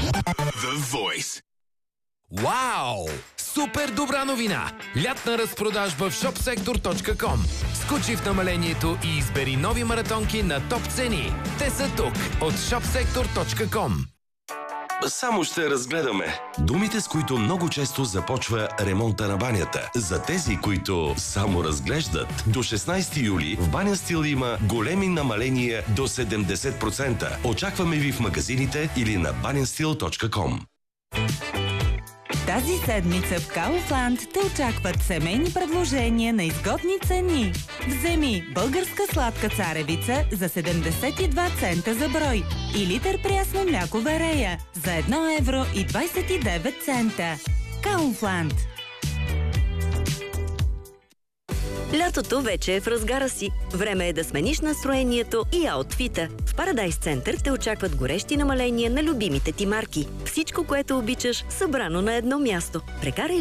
The Voice. Вау! Супер добра новина! Лятна разпродажба в shopsektor.com. Скочи в намалението и избери нови маратонки на топ цени. Те са тук от shopsektor.com. Само ще разгледаме думите, с които много често започва ремонта на банята. За тези, които само разглеждат, до 16 юли в Баня Стил има големи намаления до 70%. Очакваме ви в магазините или на banyansteel.com. Тази седмица в Kaufland те очакват семейни предложения на изгодни цени. Вземи българска сладка царевица за 72 цента за брой и литър прясно мляко Верея за 1,29 евро. Kaufland. Лятото вече е в разгара си. Време е да смениш настроението и аутфита. В Paradise Center те очакват горещи намаления на любимите ти марки. Всичко, което обичаш, събрано на едно място. Прекарай